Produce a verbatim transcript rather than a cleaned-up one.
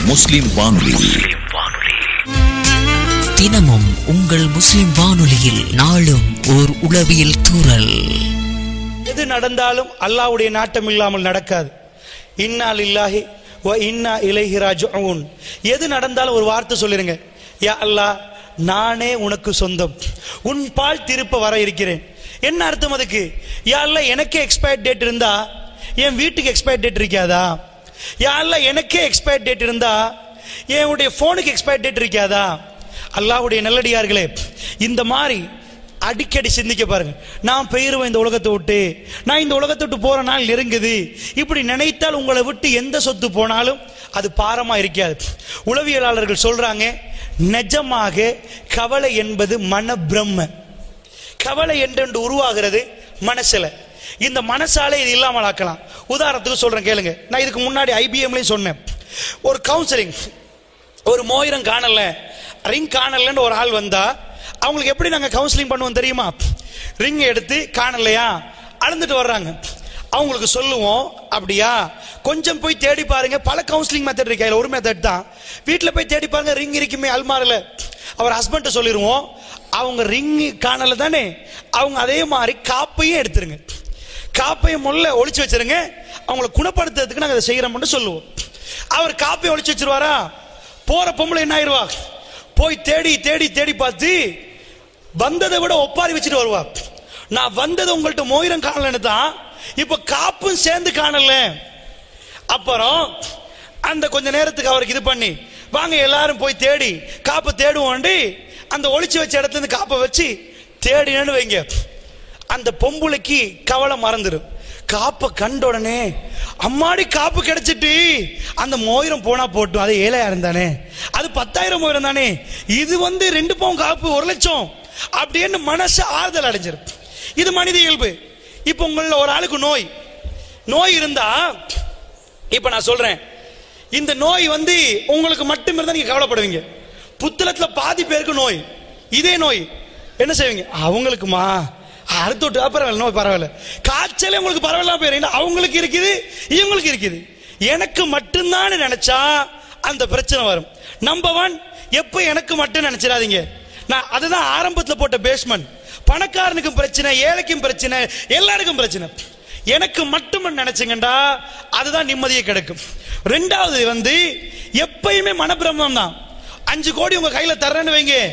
முஸ்லிம் வானொலி. தினமும் உங்கள் முஸ்லிம் வானொலியில் நாளும் ஓர் உளவியல் தூறல். எது நடந்தாலும் அல்லாஹ்வுடைய நாட்டம் இல்லாமல் நடக்காது. இன்னா லில்லாஹி வ இன்னா இலைஹி ராஜிஊன். எது நடந்தாலும் ஒரு வார்த்தை சொல்லிருங்க, யா அல்லாஹ், நானே உனக்கு சொந்தம், உன் பால் திருப்ப வர இருக்கிறேன். என்ன அர்த்தம் அதுக்கு? யா அல்லாஹ், எனக்கே எக்ஸ்பயர் டேட் இருந்தா என் வீட்டுக்கு எக்ஸ்பயர் டேட் இருக்காதா? யா அல்லாஹ், எனக்கே எக்ஸ்பயர் டேட் இருந்தா என்னுடைய போனுக்கு எக்ஸ்பயர் டேட் இருக்காதா? அல்லாஹ்வுடைய நல்லடியார்களே, இந்த மாதிரி அடிக்கடி சிந்திக்க பாருங்க. நான் பெயருவேன் இந்த உலகத்தை விட்டு, நான் இந்த உலகத்தை விட்டு போற நாள் நெருங்குது. இப்படி நினைத்தால் உங்களை விட்டு எந்த சொத்து போனாலும் அது பாரமா இருக்காது. உளவியலாளர்கள் சொல்றாங்க, நிஜமாக கவலை என்பது மன பிரம்ம. கவலை என்று உருவாகிறது மனசுல. இந்த மனசாலே இது இல்லாமல் ஆக்கலாம். உதாரணத்துக்கு சொல்றேன் கேளுங்க. நான் இதுக்கு முன்னாடி ஐபிஎம்லயும் சொன்னேன். ஒரு கவுன்சிலிங், ஒரு மோயிரம் காணல, ரிங் காணலன்னு ஒரு ஆள் வந்தா அவங்களுக்கு எப்படி நாங்க கவுன்சிலிங் பண்ணுவோம் தெரியுமா? ரிங் எடுத்து காணலையா அளந்துட்டு வர்றாங்க, அவங்களுக்கு சொல்லுவோம், அப்படியா கொஞ்சம் போய் தேடி பாருங்க. பல கவுன்சிலிங் மெத்தட் இருக்கு, ஒரு மெத்தட் தான். வீட்டில் போய் தேடி பாருங்க, ரிங் இருக்குமே அல்மாரில். அவர் ஹஸ்பண்ட் சொல்லிடுவோம், அவங்க ரிங் காணல தானே, அவங்க அதே மாதிரி காப்பையும் எடுத்துருங்க, காப்பையும் முள்ள ஒளிச்சு வச்சிருங்க, அவங்களை குணப்படுத்துறதுக்கு நாங்கள் அதை செய்யறோம்னு சொல்லுவோம். அவர் காப்பையும் ஒளிச்சு வச்சிருவாரா? போற பொம்பளை என்ன ஆயிருவா? போய் தேடி தேடி தேடி பார்த்து வந்ததை விட ஒப்பாரி வச்சுட்டு வருவா. நான் வந்தது உங்கள்கிட்ட மோயிரம் காணலன்னு தான், இப்ப காப்பும் சேர்ந்து காணல. அப்புறம் அந்த கொஞ்ச நேரத்துக்கு அவருக்கு இது பண்ணி, வாங்க எல்லாரும் போய் தேடி காப்பை தேடுவோம், அந்த ஒளிச்சு வச்ச இடத்துல இருந்து காப்பை வச்சு தேடினு வைங்க, அந்த பொம்புளைக்கு கவலை மறந்துடும். காப்பை கண்ட உடனே, அம்மாடி காப்பு கிடைச்சிட்டு, அந்த மோயிரம் போனா போட்டும், அது ஏழாயிரம் இருந்தானே, அது பத்தாயிரம் மோயிரம் தானே, இது வந்து ரெண்டு பவுன் காப்பு ஒரு லட்சம் அப்படின்னு மனசு ஆறுதல் அடைஞ்சிடும். இது மனித இயல்பு. இப்ப உங்கள ஒரு ஆளுக்கு நோய் நோய் இருந்தா, இப்ப நான் சொல்றேன், இந்த நோய் வந்து உங்களுக்கு மட்டும் இருந்தா நீங்க கவலைப்படுவீங்க. புத்தளத்துல பாதி பேருக்கு நோய், இதே நோய் என்ன செய்வீங்க? அவங்களுக்குமா அடுத்து விட்டு பரவாயில்ல, நோய் பரவாயில்ல, காய்ச்சலே உங்களுக்கு பரவாயில்ல போயிருங்க, அவங்களுக்கு இருக்குது இவங்களுக்கு இருக்குது, எனக்கு மட்டும்தான் நினைச்சா அந்த பிரச்சனை வரும். நம்பர் ஒன், எப்ப எனக்கு மட்டும் நினைச்சிடாதீங்க. நான் அதுதான் ஆரம்பத்தில் போட்ட பேஸ்மெண்ட். பணக்காரனுக்கும் பிரச்சனை, ஏழைக்கும் பிரச்சனை, எல்லாருக்கும் பிரச்சனை. எனக்கு மட்டும் நினைச்சுங்கண்டா அதுதான் நிம்மதியை கிடைக்கும். ரெண்டாவது வந்து எப்பயுமே மனப்பிரமம் தான். அஞ்சு கோடி உங்க கையில தர்றேன்னு வைங்க,